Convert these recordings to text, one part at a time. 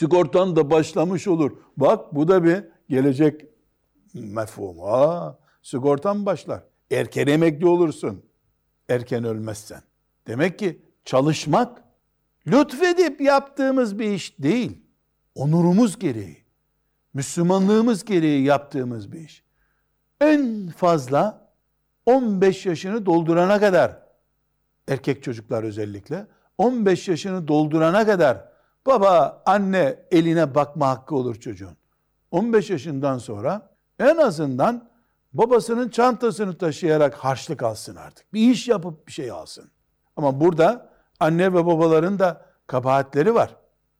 Sigortan da başlamış olur. Bak bu da bir gelecek mefhumu. Sigortan başlar. Erken emekli olursun. Erken ölmezsen. Demek ki çalışmak lütfedip yaptığımız bir iş değil. Onurumuz gereği, Müslümanlığımız gereği yaptığımız bir iş. En fazla 15 yaşını doldurana kadar, erkek çocuklar özellikle, 15 yaşını doldurana kadar baba, anne eline bakma hakkı olur çocuğun. 15 yaşından sonra en azından babasının çantasını taşıyarak harçlık alsın artık. Bir iş yapıp bir şey alsın. Ama burada anne ve babaların da kabahatleri var.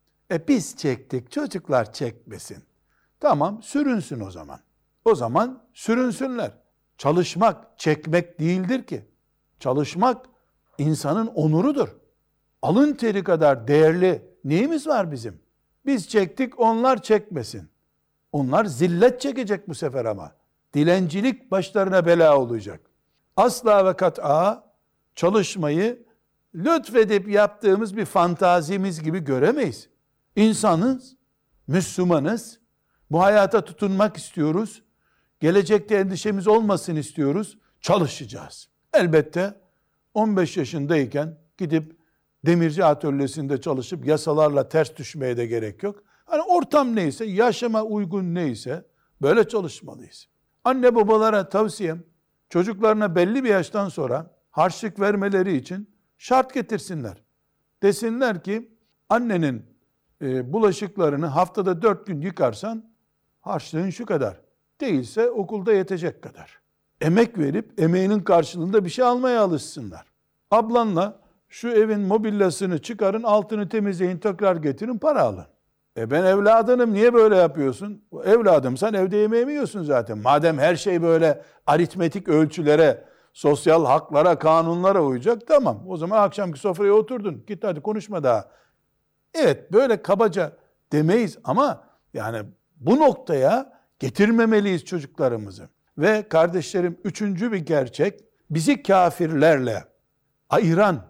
Biz çektik, çocuklar çekmesin. Tamam, sürünsün o zaman. O zaman sürünsünler. Çalışmak çekmek değildir ki. Çalışmak insanın onurudur. Alın teri kadar değerli neyimiz var bizim? Biz çektik, onlar çekmesin. Onlar zillet çekecek bu sefer ama. Dilencilik başlarına bela olacak. Asla ve kat'a çalışmayı lütfedip yaptığımız bir fantazimiz gibi göremeyiz. İnsanız, Müslümanız, bu hayata tutunmak istiyoruz, gelecekte endişemiz olmasın istiyoruz, çalışacağız. Elbette 15 yaşındayken gidip demirci atölyesinde çalışıp yasalarla ters düşmeye de gerek yok. Hani ortam neyse, yaşama uygun neyse böyle çalışmalıyız. Anne babalara tavsiyem, çocuklarına belli bir yaştan sonra harçlık vermeleri için şart getirsinler. Desinler ki annenin bulaşıklarını haftada 4 gün yıkarsan harçlığın şu kadar. Değilse okulda yetecek kadar. Emek verip emeğinin karşılığında bir şey almaya alışsınlar. Ablanla şu evin mobilyasını çıkarın, altını temizleyin, tekrar getirin, para alın. Ben evladınım, niye böyle yapıyorsun? Evladım, sen evde yemeği mi yiyorsun zaten? Madem her şey böyle aritmetik ölçülere, sosyal haklara, kanunlara uyacak, tamam. O zaman akşamki sofraya oturdun. Git hadi konuşma daha. Evet, böyle kabaca demeyiz ama yani bu noktaya getirmemeliyiz çocuklarımızı. Ve kardeşlerim, üçüncü bir gerçek, bizi kafirlerle ayıran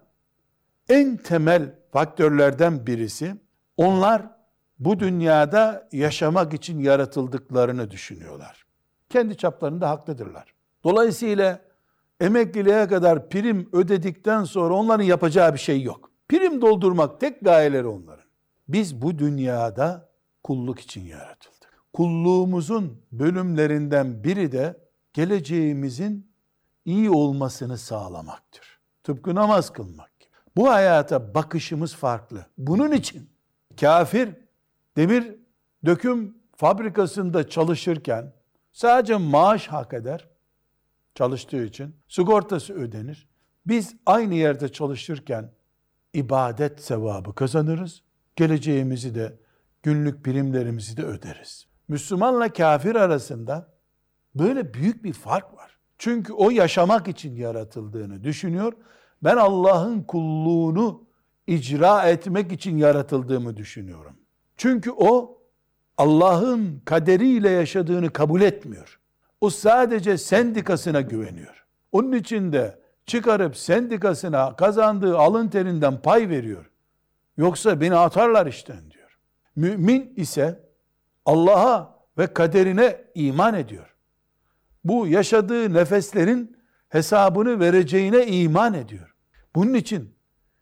en temel faktörlerden birisi, onlar bu dünyada yaşamak için yaratıldıklarını düşünüyorlar. Kendi çaplarında haklıdırlar. Dolayısıyla emekliliğe kadar prim ödedikten sonra onların yapacağı bir şey yok. Prim doldurmak tek gayeleri onların. Biz bu dünyada kulluk için yaratıldık. Kulluğumuzun bölümlerinden biri de geleceğimizin iyi olmasını sağlamaktır. Tıpkı namaz kılmak gibi. Bu hayata bakışımız farklı. Bunun için kafir demir döküm fabrikasında çalışırken sadece maaş hak eder, çalıştığı için sigortası ödenir. Biz aynı yerde çalışırken ibadet sevabı kazanırız. Geleceğimizi de, günlük primlerimizi de öderiz. Müslümanla kafir arasında böyle büyük bir fark var. Çünkü o yaşamak için yaratıldığını düşünüyor. Ben Allah'ın kulluğunu icra etmek için yaratıldığımı düşünüyorum. Çünkü o Allah'ın kaderiyle yaşadığını kabul etmiyor. O sadece sendikasına güveniyor. Onun için de çıkarıp sendikasına kazandığı alın terinden pay veriyor. Yoksa beni atarlar işten diyor. Mümin ise Allah'a ve kaderine iman ediyor. Bu yaşadığı nefeslerin hesabını vereceğine iman ediyor. Bunun için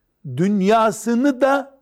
dünyasını da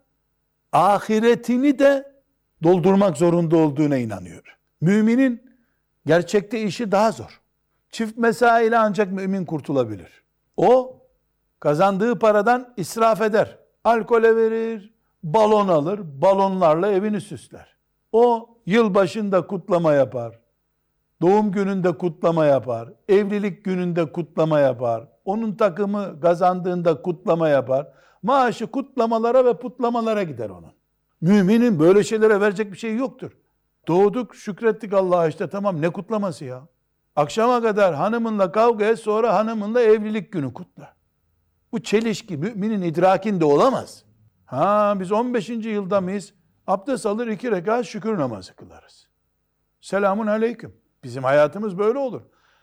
ahiretini de doldurmak zorunda olduğuna inanıyor. Müminin gerçekte işi daha zor. Çift mesaiyle ancak mümin kurtulabilir. O kazandığı paradan israf eder. Alkole verir, balon alır, balonlarla evini süsler. O yılbaşında kutlama yapar, doğum gününde kutlama yapar, evlilik gününde kutlama yapar, onun takımı kazandığında kutlama yapar. Maaşı kutlamalara ve putlamalara gider onun. Müminin böyle şeylere verecek bir şey yoktur. Doğduk, şükrettik Allah'a, işte tamam, ne kutlaması ya? Akşama kadar hanımınla kavga et, sonra hanımınla evlilik günü kutla. Bu çelişki müminin idrakinde olamaz. Biz 15. yılda mıyız? Abdest alır, 2 rekat şükür namazı kılarız. Selamun aleyküm. Bizim hayatımız böyle olur.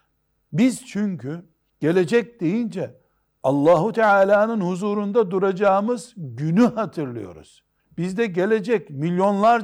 Biz çünkü gelecek deyince Allahu Teala'nın huzurunda duracağımız günü hatırlıyoruz. Bizde gelecek milyonlarca